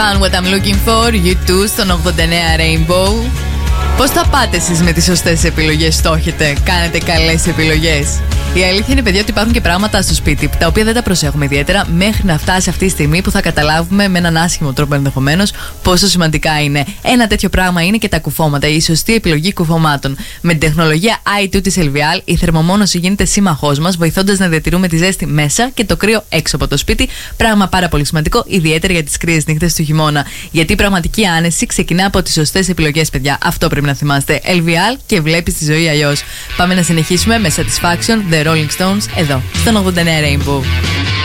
What I'm looking for, you too, στον 89 Rainbow. Πώς θα πάτε εσείς με τις σωστές επιλογές? Στόχετε, κάνετε καλές επιλογές? Η αλήθεια είναι, παιδιά, ότι υπάρχουν και πράγματα στο σπίτι τα οποία δεν τα προσέχουμε ιδιαίτερα μέχρι να φτάσει αυτή τη στιγμή που θα καταλάβουμε με έναν άσχημο τρόπο ενδεχομένως πόσο σημαντικά είναι. Ένα τέτοιο πράγμα είναι και τα κουφώματα, η σωστή επιλογή κουφωμάτων. Με την τεχνολογία i2 της Elvial, η θερμομόνωση γίνεται σύμμαχός μας, βοηθώντας να διατηρούμε τη ζέστη μέσα και το κρύο έξω από το σπίτι. Πράγμα πάρα πολύ σημαντικό, ιδιαίτερα για τις κρύες νύχτες του χειμώνα. Γιατί η πραγματική άνεση ξεκινά από τις σωστές επιλογές, παιδιά. Αυτό πρέπει να θυμάστε. Elvial και βλέπεις τη ζωή αλλιώς. Πάμε να συνεχίσουμε με Satisfaction, The Rolling Stones, εδώ, στον 89 Rainbow.